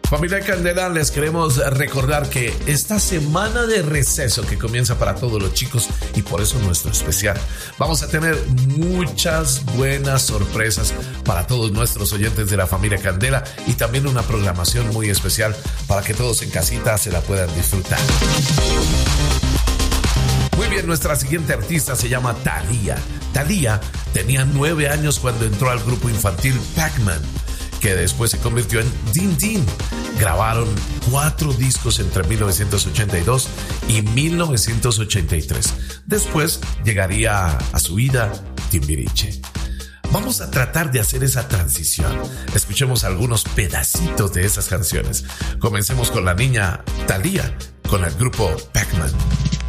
Familia Candela, les queremos recordar que esta semana de receso que comienza para todos los chicos, y por eso nuestro especial, vamos a tener muchas buenas sorpresas para todos nuestros oyentes de la familia Candela y también una programación muy especial para que todos en casita se la puedan disfrutar. Muy bien, nuestra siguiente artista se llama Thalía. Thalía tenía 9 años cuando entró al grupo infantil Pac-Man, que después se convirtió en Din Din. Grabaron 4 discos entre 1982 y 1983. Después llegaría a su vida Timbiriche. Vamos a tratar de hacer esa transición. Escuchemos algunos pedacitos de esas canciones. Comencemos con la niña Thalía, con el grupo Pac-Man.